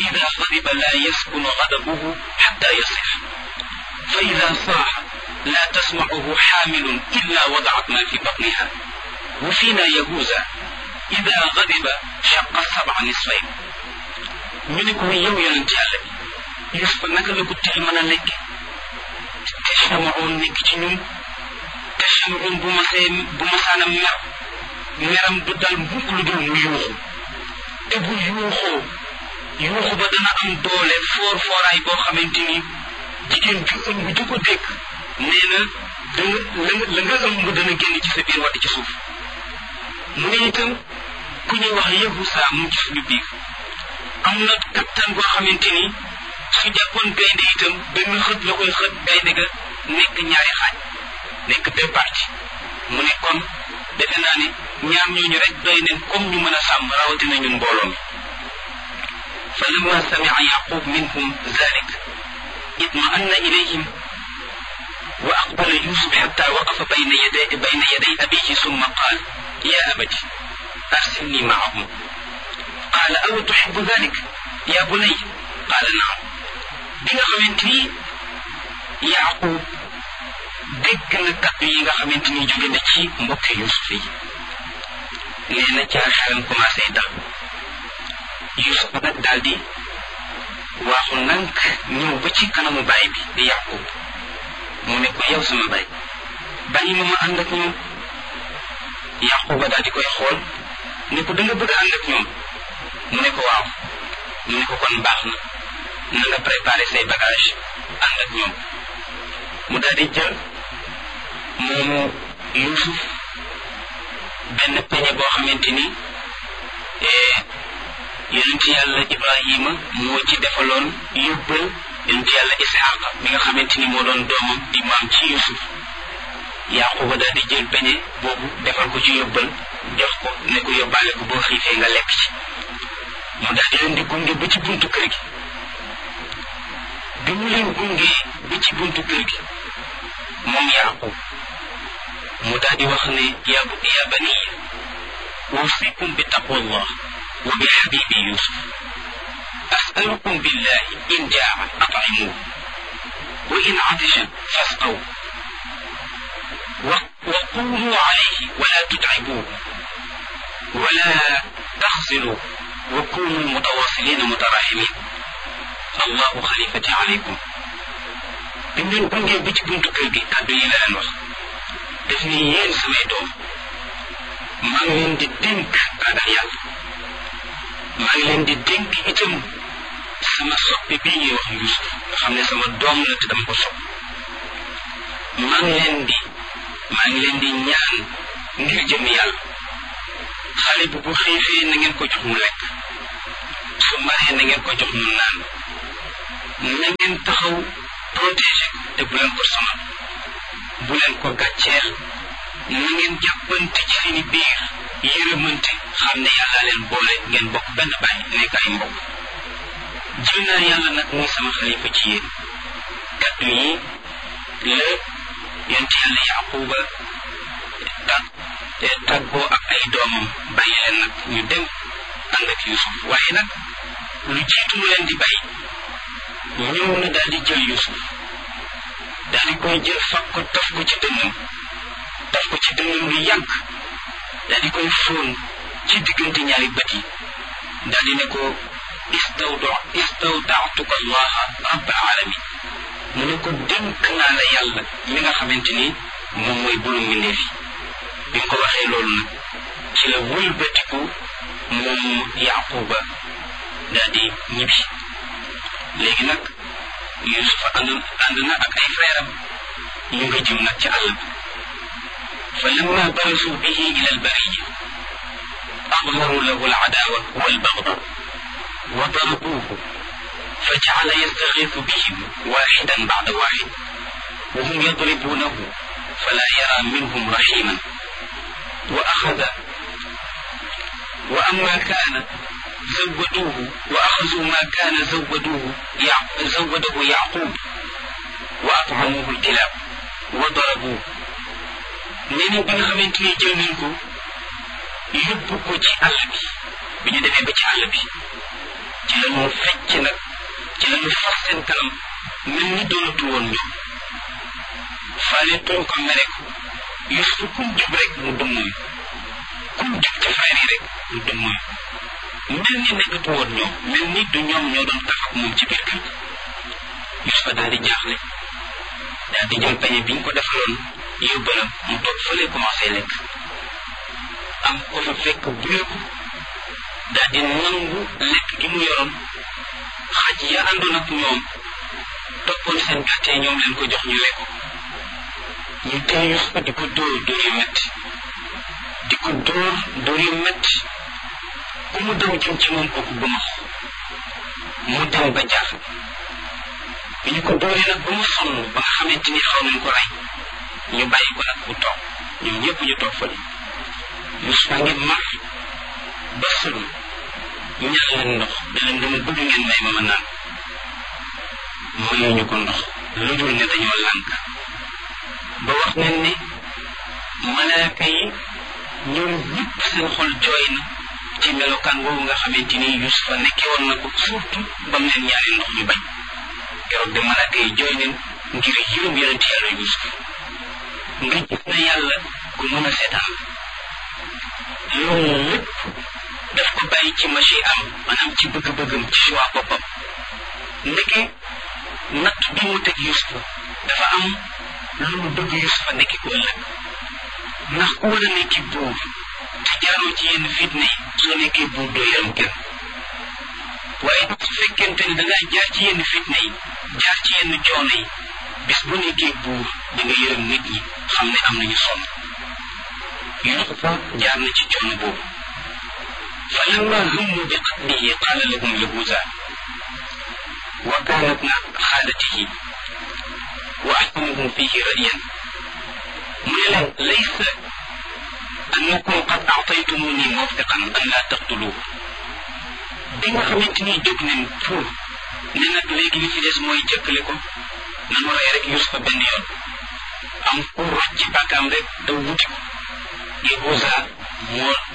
إذا غضب لا يسكن غضبه حتى يصح فإذا صاح لا تسمعه حامل إلا وضعت ما في بطنها وفينا يهوذا إذا غضب شق السبع نصفين ñu ne ko yow yonent yàlla bi Yuusufa naka la ko til mën a lekk te Chameroun nekk ci ñun te Chameroun bu masaana meram du dal mukk lu dul mu yuuxu te bu yuuxu ba dana am doole fooraay boo xamante ni jigéen ju ëmb ju ko dégg nee na la nga ëmb dana génn ci sa biir wadd ci suuf mu ne itam ku ñuy wax Yahusa mu ci suñu biir am na kattan boo xamante ni su jàppoon gaynde itam benn xët la koy xët gaynde ga nekk ñaari xaaj nekk deux parties mu ne kon defe naa ne ñaar ñooñu rek doy nañ comme ñu mën a sàmm rawatina ñun mbooloo mi fa lamma samia yaqub minhum zalik itma'anna ilayhim wa aqbala yusuf hatta waqafa bayna yaday abihi summa qaal ya abati arsilni maahum qaala aw tuhibbu dhalik ya bunay qaala naam bi nga xamante ni yaqub dégg na kaddu yi nga xamante ni jóge na ci mbokki yusuf yi nee na ca xelam commencé dal yusuf nag daal di waaxu nank ñëw ba ci kanamu baay bi di yaqub mu ne ko yow sama baay bàyyi ma ànd ak ñoom yaquba daal di koy xool ne ko da nga bëgg a ànd ak ñoom mu ne ko waaw mu ne ko kon baax na nga préparé say bagage ànd ak ñoom mu daal di jël moomu Yuusuf benn peñe boo xamante ni yonent yàlla Ibrahima moo ci defaloon yóbbal yonent yàlla Isaaqa mi nga xamante ni moo doon doomam di maam ci Yuusuf Yaquba daal di jël peñe boobu defal ko ci yóbbal jox ko ne ko yóbbaale ko boo xiifee nga lekk ci mu daal di leen di gunge ba ci buntu kër gi bi mu leen gungee ba ci buntu kër gi moom Yaqub mu daal di wax ne ya baniya usikum bi taqwallah wa bi habibi Yusuf as'alukum billahi in jaa'a at'imuhu wa in 'atasha fasqaw وقوموا عليه ولا تتعبوه ولا تخزلوا وكونوا متواصلين متراحمين الله خليفتي عليكم bi ngeen gungee ba ci buntu kër gi kàddu yi la leen wax def ni yéen samay doom maa ngi leen di dénk ragal yàlla maa ngi leen di dénk itam sama soppi bii ñuy wax Yuusuf nga xam ne sama doom la te dama ko sopp maa ngi leen di ñaan ngir jëm yàlla xale bu xiifee na ngeen ko jox mu lekk su maree na ngeen ko jox mu naan na ngeen taxaw protéger ko te bu leen ko sonal bu leen ko gàcceel na ngeen jàppante ci seeni biir yërëmante xam ne yàlla leen boole ngeen bokk benn baay nekk ay mbokk jël naa yàlla nag muy sama xalifa ci yéen kaddu yi la yonent yàlla Yaquba tàggoo ak ay doomam bàyyi leen nag ñu dem ànd ak Yuusuf waaye nag lu jiitu mu leen di bàyyi ñëw na daal di jël Yuusuf daal di koy jël fab ko taf ko ci dënnam lu yàgg daal di koy fóon ci diggante ñaari bët yi daal di ne ko istawda'tuka allaha rabbal alamin mu ne ko dénk naa la yàlla mi nga xamante ni moom mooy bulu mbindeef yi bi nga ko waxee loolu nag ci la wëlbatiku moom Yaquba daal di ñibbi léegi nag Yuusufa ànd na ak ay frère am ñu nga jëm nag ci àll bi fa lamma barazu bihi ila albariya adharu lahu aladawa walbagda wa darabuhu فجعل يستغيث بهم واحدا بعد واحد وهم يضربونه فلا يرى منهم رحيما وأما كان وأخذوا ما كان زوده يعقوب وأطعموه الكلاب وضربوه نيني بنا خمنتني جيل نينكو يبكو ci àll bi ñu demee ba ci àll bi ci la ñu fecc nag ci la ñu far seen kanam mel ni doonatu woon ñoom faale tuñ ko mere ko Yuusuf kum jub rek mu dummuyu kum jub ci frère yi rek mu dummuyu mel ni nekkatu woon ñoom mel ni du ñoom ñoo doon kaf ak moom ci biir kër Yuusuf daal di jaaxle daal di jël pañe biñ ko defaloon yóbbalam mu toog fële commencé lekk am ko fa fekk buleeku daal di nangu lekk gi mu yoroon xaj ya àndoon ak ñoom toppoon seen gàttee ñoom leen ko jox ñu lekk ñu tey Yuusuf di ko dóor dóor yu metti di ko dóor yu metti ku mu daw jëm ci moom kooku bëmax mu dem ba jaaxle bi ñu ko dóoree nag ba mu sonn ba nga xamante ni xaw nañ ko rey ñu bàyyi ko nag mu toog ñoom ñëpp ñu toog fa Yuusuf a ngi mar ba sonn ñaan leen ndox da leen dama bëgg ngeen may ma naan mayuñu ko ndox lu dul ne dañoo lànk ba wax nañ ne malaaka yi ñoom ñëpp seen xol jooy na ci melokaan boobu nga xamante ni Yuusuf a nekkee woon na ko surtout ba mu leen ñaanee ndox ñu bañ keroog de malaaka yi jooy nañ ngir yërëm yonent yàlla Yuusuf nga gis na yàlla ku mën a seetaan loolu lépp daf ko bàyyi ci machi am maanaam ci bëgg-bëggam ci choix boppam ndeke natt bi mu teg Yuusuf dafa am lu mu bëgg Yuusuf a nekki ko ëllëg ndax ku war a nekki buur te jaaroo ci yenn fitna yi soo nekkee buur doo yërëm kenn waaye su fekkente ni dangaa jaar ci yenn fitna yi jaar ci yenn coono yi bis bu nekkee buur da nga yërëm nit ñi xam ne am nañu sonn Yuusuf jaar na ci coono boobu fa lamma hummu bi qatlihi qaala lahum yahuuza wa kaana ibna xaalatihi wa ahsanuhum fiihi ra'yan mu ne leen laysa annakum qad a'taytumuni mawthiqan an laa taqtuluuhu bi nga xamante ni jóg nañ pour ne nag léegi li ci des mooy jëkkale ko nanu rey rek Yuusufa benn yoon am pour rocc ci bàkkaam rek daw wuti ko Yahuuza moo